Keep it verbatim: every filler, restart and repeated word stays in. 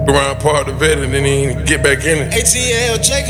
Around part of it and then he get back in it. A T L Jacob.